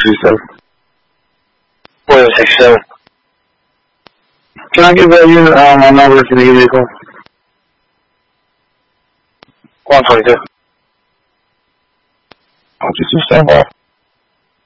137. 4067. Can I give that unit my number for the vehicle? 122. I'll just stand by.